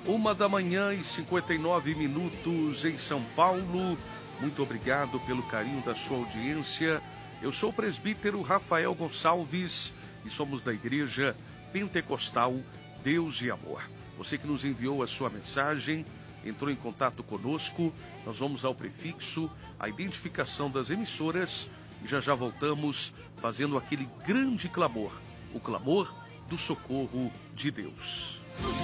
1h59 em São Paulo. Muito obrigado pelo carinho da sua audiência. Eu sou o presbítero Rafael Gonçalves e somos da Igreja Pentecostal Deus e Amor. Você que nos enviou a sua mensagem, entrou em contato conosco, nós vamos ao prefixo, a identificação das emissoras e já voltamos fazendo aquele grande clamor, o clamor do socorro de Deus.